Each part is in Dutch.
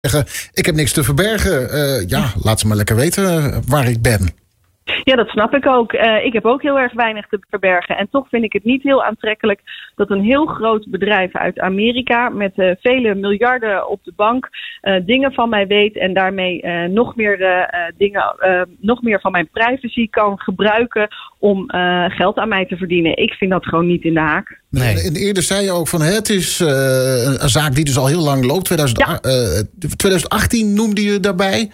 Ik heb niks te verbergen. Laat ze maar lekker weten waar ik ben. Ja, dat snap ik ook. Ik heb ook heel erg weinig te verbergen. En toch vind ik het niet heel aantrekkelijk dat een heel groot bedrijf uit Amerika met vele miljarden op de bank dingen van mij weet en daarmee nog meer van mijn privacy kan gebruiken om geld aan mij te verdienen. Ik vind dat gewoon niet in de haak. Nee. En eerder zei je ook van het is een zaak die dus al heel lang loopt. 2018 noemde je daarbij.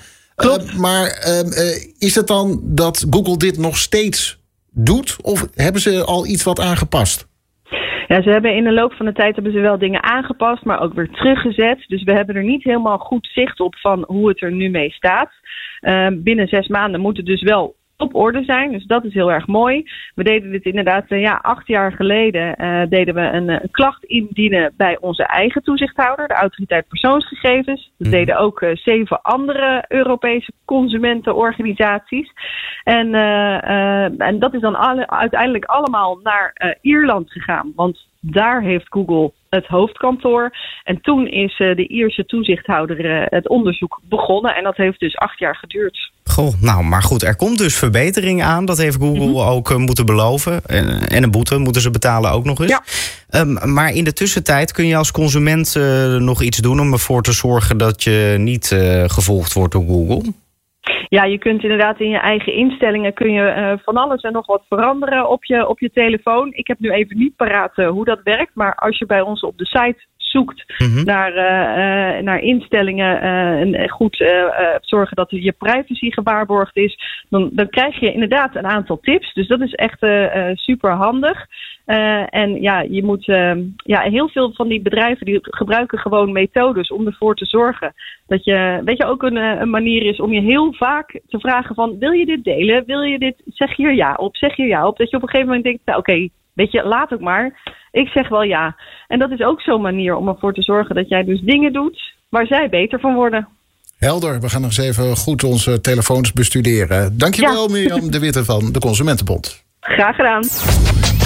Is het dan dat Google dit nog steeds doet? Of hebben ze al iets wat aangepast? Ja, ze hebben in de loop van de tijd wel dingen aangepast, maar ook weer teruggezet. Dus we hebben er niet helemaal goed zicht op van hoe het er nu mee staat. Binnen 6 maanden moet het dus wel op orde zijn. Dus dat is heel erg mooi. We deden dit inderdaad 8 jaar geleden deden we een klacht indienen bij onze eigen toezichthouder, de Autoriteit Persoonsgegevens. Dat deden ook 7 andere Europese consumentenorganisaties. En dat is dan uiteindelijk allemaal naar Ierland gegaan. Want daar heeft Google het hoofdkantoor. En toen is de Ierse toezichthouder het onderzoek begonnen. En dat heeft dus 8 jaar geduurd. Goh, nou, maar goed, er komt dus verbetering aan. Dat heeft Google ook moeten beloven. En een boete moeten ze betalen ook nog eens. Ja. Maar in de tussentijd kun je als consument nog iets doen om ervoor te zorgen dat je niet gevolgd wordt door Google? Ja, je kunt inderdaad in je eigen instellingen van alles en nog wat veranderen op je telefoon. Ik heb nu even niet paraat hoe dat werkt, maar als je bij ons op de site zoekt naar instellingen en goed zorgen dat je privacy gewaarborgd is, dan krijg je inderdaad een aantal tips. Dus dat is echt super handig. En ja, je moet heel veel van die bedrijven die gebruiken gewoon methodes om ervoor te zorgen dat je ook een manier is om je heel vaak te vragen van wil je dit delen? Wil je dit? Zeg hier ja op, zeg hier ja op. Dat je op een gegeven moment denkt, nou oké, weet je, laat ook maar. Ik zeg wel ja. En dat is ook zo'n manier om ervoor te zorgen dat jij dus dingen doet waar zij beter van worden. Helder, we gaan nog eens even goed onze telefoons bestuderen. Dankjewel, Mirjam de Witte van de Consumentenbond. Graag gedaan.